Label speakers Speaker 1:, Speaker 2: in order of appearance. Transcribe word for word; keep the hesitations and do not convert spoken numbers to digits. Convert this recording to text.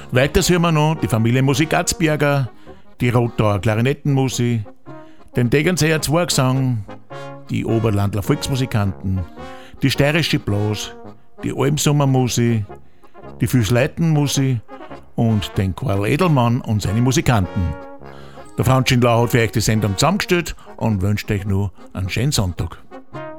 Speaker 1: Weiter hören wir noch die Familie Musik-Atzberger, die Rottauer Klarinettenmusik, den Tegernseer Zwergsang, die Oberlandler Volksmusikanten, die steirische Blas, die Almsommermusik, die Füßleitenmusik und den Karl Edelmann und seine Musikanten. Der Franz Schindler hat für euch die Sendung zusammengestellt und wünscht euch noch einen schönen Sonntag.